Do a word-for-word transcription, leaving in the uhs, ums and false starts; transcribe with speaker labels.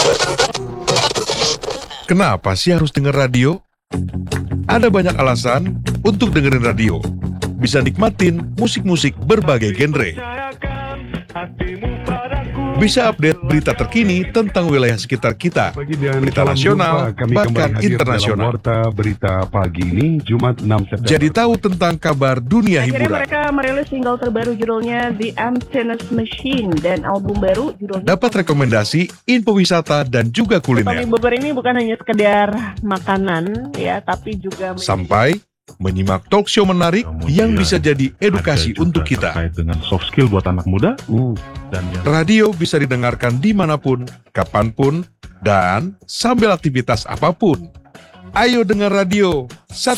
Speaker 1: Kenapa sih harus denger radio? Ada banyak alasan untuk dengerin radio. Bisa nikmatin musik-musik berbagai genre. Bisa update berita terkini tentang wilayah sekitar kita, berita nasional, bahkan internasional.
Speaker 2: Warta berita pagi ini, Jumat enam September.
Speaker 1: Jadi tahu tentang kabar dunia
Speaker 3: Akhirnya
Speaker 1: hiburan.
Speaker 3: mereka merilis single terbaru judulnya The Emptiness Machine dan album baru judulnya
Speaker 1: Dapat rekomendasi, info wisata, dan juga
Speaker 3: Tommy
Speaker 1: kuliner.
Speaker 3: Bogor ini bukan hanya sekedar makanan ya, tapi juga
Speaker 1: Sampai menyimak talk show menarik yang bisa jadi edukasi untuk kita.
Speaker 4: Terkait dengan soft skill buat anak muda.
Speaker 2: Uh,
Speaker 4: Dan yang
Speaker 1: Radio bisa didengarkan dimanapun, kapanpun, dan sambil aktivitas apapun. Ayo dengar radio, satu